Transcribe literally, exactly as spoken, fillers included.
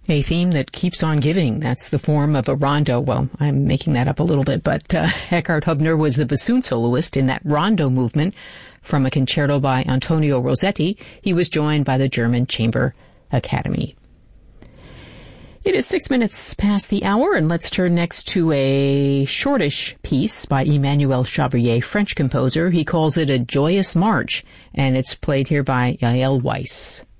A theme that keeps on giving. That's the form of a rondo. Well, I'm making that up a little bit, but uh, Eckhard Hubner was the bassoon soloist in that rondo movement from a concerto by Antonio Rossetti. He was joined by the German Chamber Academy. It is six minutes past the hour, and let's turn next to a shortish piece by Emmanuel Chabrier, French composer. He calls it a joyous march, and it's played here by Yael Weiss.